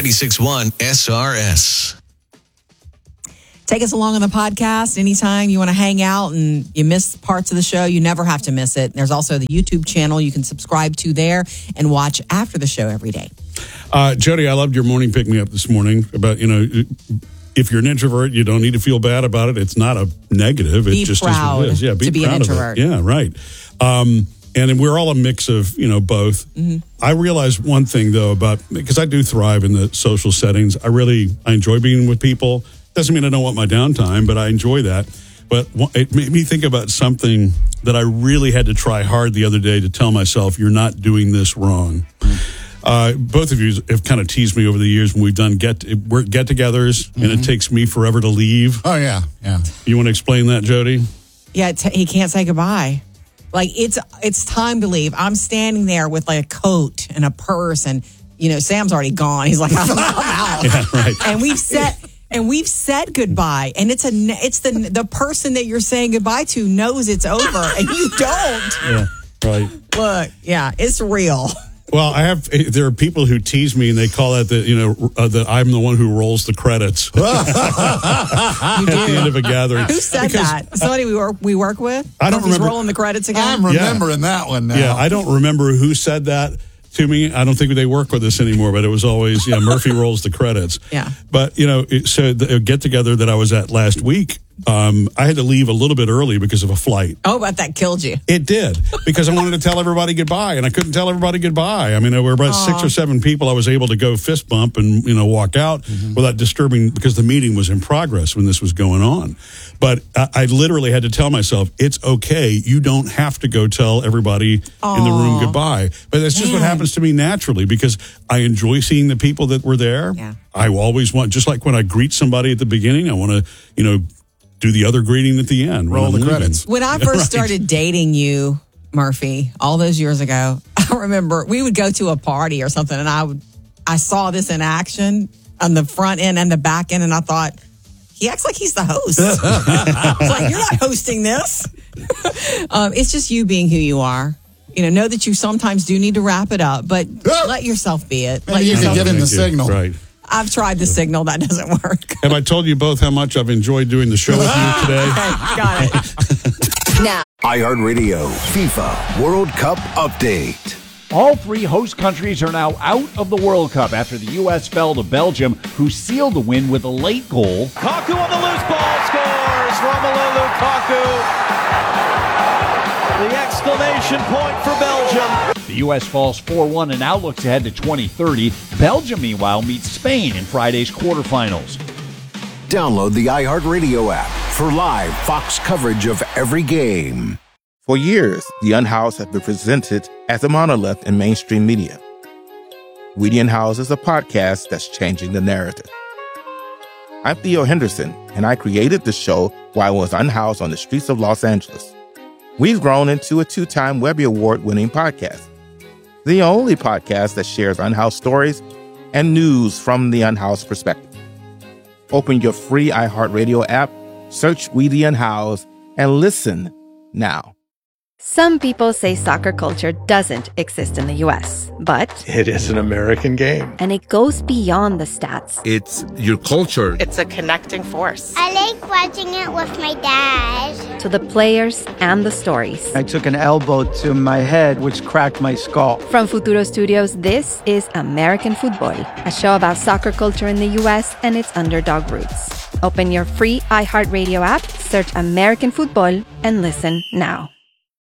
96.1 SRS. Take us along on the podcast anytime you want to hang out and you miss parts of the show. You never have to miss it. There's also the YouTube channel you can subscribe to there and watch after the show every day. Jody, I loved your morning pick-me-up this morning about, if you're an introvert, you don't need to feel bad about it. It's not a negative. It just is what it is. Yeah, be to proud be an introvert. Of it. Yeah, right. And we're all a mix of, both. Mm-hmm. I realized one thing, though, because I do thrive in the social settings. I enjoy being with people. Doesn't mean I don't want my downtime, but I enjoy that. But it made me think about something that I really had to try hard the other day to tell myself, you're not doing this wrong. Mm-hmm. Both of you have kind of teased me over the years when we've done get-togethers, mm-hmm. and it takes me forever to leave. Oh, yeah. You want to explain that, Jody? Yeah, he can't say goodbye. Like, it's time to leave. I'm standing there with, like, a coat and a purse, and, Sam's already gone. He's like, I'm out. Yeah, right. And we've said goodbye, and it's the person that you're saying goodbye to knows it's over, and you don't. Yeah, right. Look, yeah, it's real. Well, there are people who tease me, and they call that that I'm the one who rolls the credits at the end of a gathering. Who said that? Somebody we work with? I don't remember. He's rolling the credits again? I'm remembering that one now. Yeah, I don't remember who said that to me. I don't think they work with us anymore, but it was always, Murphy rolls the credits. Yeah. But, so the get-together that I was at last week, I had to leave a little bit early because of a flight. Oh, but that killed you. It did, because I wanted to tell everybody goodbye, and I couldn't tell everybody goodbye. I mean, there were about 6 or 7 people I was able to go fist bump and, walk out without disturbing, because the meeting was in progress when this was going on. But I literally had to tell myself, it's okay. You don't have to go tell everybody in the room goodbye. But that's just what happens to me naturally, because I enjoy seeing the people that were there. Yeah. I always want, just like when I greet somebody at the beginning, I want to, do the other greeting at the end. Roll the credits. When I first started dating you, Murphy, all those years ago, I remember we would go to a party or something, and I saw this in action on the front end and the back end, and I thought, he acts like he's the host. I was like, you're not hosting this. It's just you being who you are. Know that you sometimes do need to wrap it up, but let yourself be it. Maybe you can get in the signal. Right. I've tried the signal. That doesn't work. Have I told you both how much I've enjoyed doing the show with you today? Okay, got it. Now, iHeartRadio FIFA World Cup update. All 3 host countries are now out of the World Cup after the U.S. fell to Belgium, who sealed the win with a late goal. Lukaku on the loose ball scores. Romelu Lukaku. The exclamation point for Belgium. The U.S. falls 4-1 and now looks ahead to 2030. Belgium, meanwhile, meets Spain in Friday's quarterfinals. Download the iHeartRadio app for live Fox coverage of every game. For years, The Unhoused have been presented as a monolith in mainstream media. We The Unhoused is a podcast that's changing the narrative. I'm Theo Henderson, and I created the show while I was unhoused on the streets of Los Angeles. We've grown into a 2-time Webby Award-winning podcast, the only podcast that shares unhoused stories and news from the unhoused perspective. Open your free iHeartRadio app, search We The Unhoused, and listen now. Some people say soccer culture doesn't exist in the U.S., but it is an American game. And it goes beyond the stats. It's your culture. It's a connecting force. I like watching it with my dad. To the players and the stories. I took an elbow to my head, which cracked my skull. From Futuro Studios, this is American Football, a show about soccer culture in the U.S. and its underdog roots. Open your free iHeartRadio app, search American Football, and listen now.